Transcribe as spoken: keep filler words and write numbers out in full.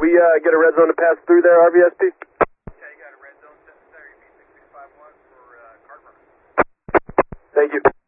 We uh, get a red zone to pass through there, R V S P? Yeah, you got a red zone set there. You be six six five one for uh, card runner. Thank you.